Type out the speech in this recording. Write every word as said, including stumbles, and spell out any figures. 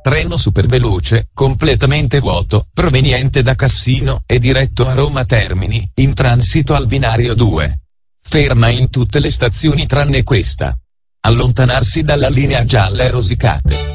Treno superveloce, completamente vuoto, proveniente da Cassino e diretto a Roma Termini, in transito al binario due. Ferma in tutte le stazioni tranne questa. Allontanarsi dalla linea gialla e rosicate.